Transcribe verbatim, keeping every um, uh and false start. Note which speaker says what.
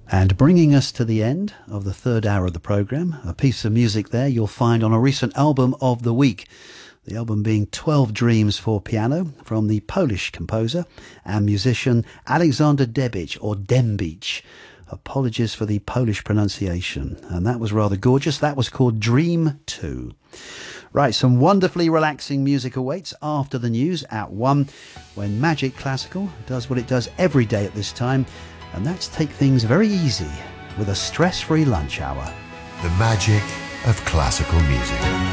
Speaker 1: And bringing us to the end of the third hour of the programme, a piece of music there you'll find on a recent album of the week. The album being twelve Dreams for Piano from the Polish composer and musician Alexander Debicz, or Dębicz. Apologies for the Polish pronunciation. And that was rather gorgeous. That was called Dream two. Right, some wonderfully relaxing music awaits after the news at one, when Magic Classical does what it does every day at this time, and that's take things very easy with a stress-free lunch hour.
Speaker 2: The magic of classical music.